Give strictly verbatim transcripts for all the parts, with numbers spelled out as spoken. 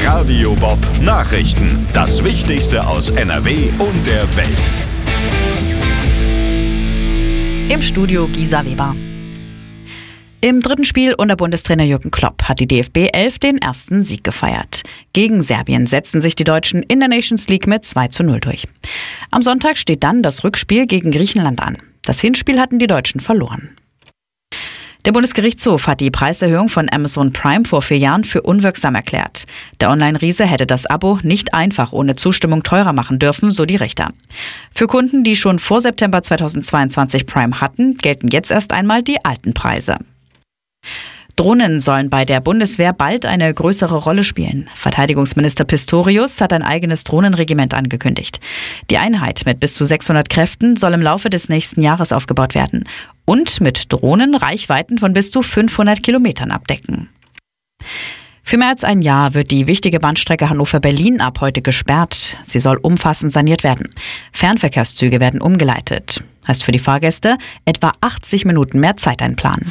Radio Bob Nachrichten. Das Wichtigste aus N R W und der Welt. Im Studio Gisa Weber. Im dritten Spiel unter Bundestrainer Jürgen Klopp hat die D F B elf den ersten Sieg gefeiert. Gegen Serbien setzten sich die Deutschen in der Nations League mit zwei zu null durch. Am Sonntag steht dann das Rückspiel gegen Griechenland an. Das Hinspiel hatten die Deutschen verloren. Der Bundesgerichtshof hat die Preiserhöhung von Amazon Prime vor vier Jahren für unwirksam erklärt. Der Online-Riese hätte das Abo nicht einfach ohne Zustimmung teurer machen dürfen, so die Richter. Für Kunden, die schon vor September zweitausendzweiundzwanzig Prime hatten, gelten jetzt erst einmal die alten Preise. Drohnen sollen bei der Bundeswehr bald eine größere Rolle spielen. Verteidigungsminister Pistorius hat ein eigenes Drohnenregiment angekündigt. Die Einheit mit bis zu sechshundert Kräften soll im Laufe des nächsten Jahres aufgebaut werden und mit Drohnen Reichweiten von bis zu fünfhundert Kilometern abdecken. Für mehr als ein Jahr wird die wichtige Bahnstrecke Hannover-Berlin ab heute gesperrt. Sie soll umfassend saniert werden. Fernverkehrszüge werden umgeleitet. Heißt für die Fahrgäste etwa achtzig Minuten mehr Zeit einplanen.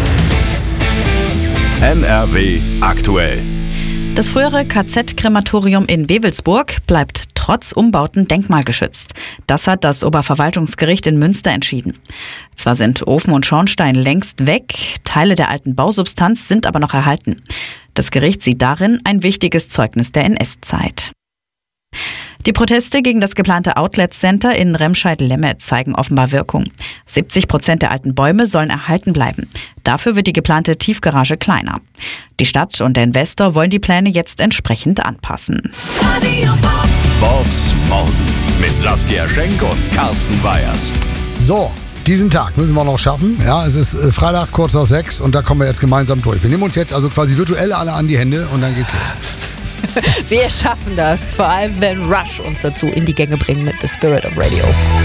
N R W aktuell. Das frühere K Z-Krematorium in Wewelsburg bleibt trotz Umbauten denkmalgeschützt. Das hat das Oberverwaltungsgericht in Münster entschieden. Zwar sind Ofen und Schornstein längst weg, Teile der alten Bausubstanz sind aber noch erhalten. Das Gericht sieht darin ein wichtiges Zeugnis der N S-Zeit. Die Proteste gegen das geplante Outlet-Center in Remscheid-Lemme zeigen offenbar Wirkung. siebzig Prozent der alten Bäume sollen erhalten bleiben. Dafür wird die geplante Tiefgarage kleiner. Die Stadt und der Investor wollen die Pläne jetzt entsprechend anpassen. Bobs Morgen mit Saskia Schenk und Carsten Weyers. So, diesen Tag müssen wir noch schaffen. Ja, es ist äh, Freitag, kurz nach sechs und da kommen wir jetzt gemeinsam durch. Wir nehmen uns jetzt also quasi virtuell alle an die Hände und dann geht's los. Wir schaffen das, vor allem wenn Rush uns dazu in die Gänge bringen mit The Spirit of Radio.